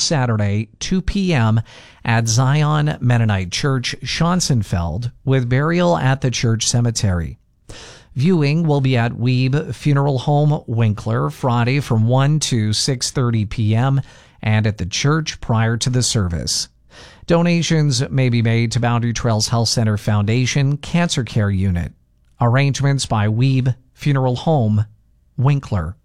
Saturday, 2 p.m. at Zion Mennonite Church, Schonsenfeld, with burial at the church cemetery. Viewing will be at Weeb Funeral Home, Winkler, Friday from 1 to 6:30 p.m. and at the church prior to the service. Donations may be made to Boundary Trails Health Center Foundation Cancer Care Unit. Arrangements by Weeb Funeral Home, Winkler.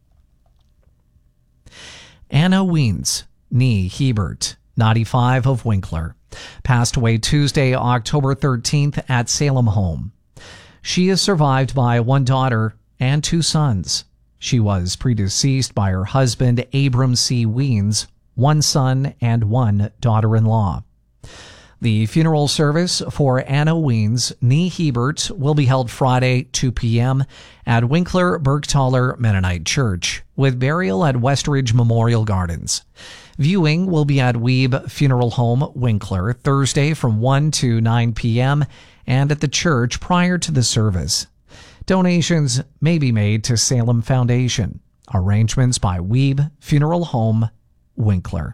Anna Wiens, nee Hebert, 95, of Winkler, passed away Tuesday, October 13th at Salem home. She is survived by one daughter and two sons. She was predeceased by her husband, Abram C. Wiens, one son and one daughter-in-law. The funeral service for Anna Wiens, nee Hebert, will be held Friday, 2 p.m. at Winkler Bergthaler Mennonite Church, with burial at Westridge Memorial Gardens. Viewing will be at Weeb Funeral Home, Winkler, Thursday from 1 to 9 p.m. and at the church prior to the service. Donations may be made to Salem Foundation. Arrangements by Weeb Funeral Home, Winkler.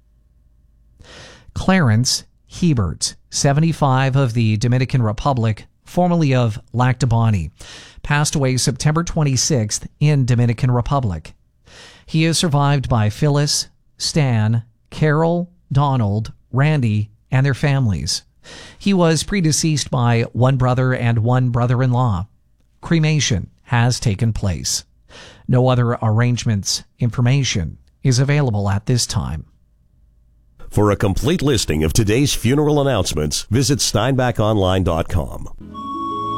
Clarence Hebert, 75, of the Dominican Republic, formerly of Lac du Bonnet, passed away September 26th in Dominican Republic. He is survived by Phyllis, Stan, Carol, Donald, Randy, and their families. He was predeceased by one brother and one brother-in-law. Cremation has taken place. No other arrangements information is available at this time. For a complete listing of today's funeral announcements, visit steinbachonline.com.